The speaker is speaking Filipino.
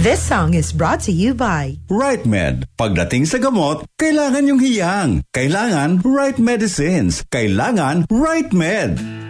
This song is brought to you by Right Med. Pagdating sa gamot, kailangan yung hiyang. Kailangan right medicines. Kailangan Right Med.